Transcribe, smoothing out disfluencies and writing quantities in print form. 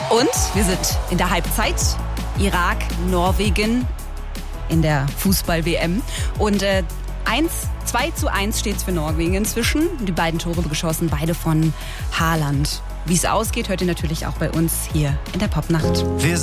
Und wir sind in der Halbzeit. Irak, Norwegen in der Fußball-WM. Und 2:1 steht es für Norwegen inzwischen. Die beiden Tore geschossen, beide von Haaland. Wie es ausgeht, hört ihr natürlich auch bei uns hier in der Popnacht.